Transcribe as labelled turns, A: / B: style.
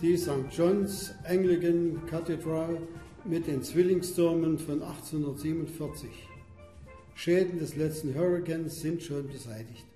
A: die St. John's Anglican Cathedral mit den Zwillingstürmen von 1847. Schäden des letzten Hurrikans sind schon beseitigt.